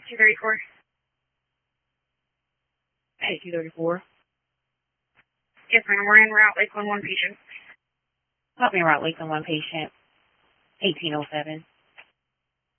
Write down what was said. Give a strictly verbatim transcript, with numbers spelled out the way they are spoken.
two thirty-four. Hey, two thirty-four. Yes, ma'am. We're in route Lakeland one patient. Help me route Lakeland one patient. eighteen oh seven.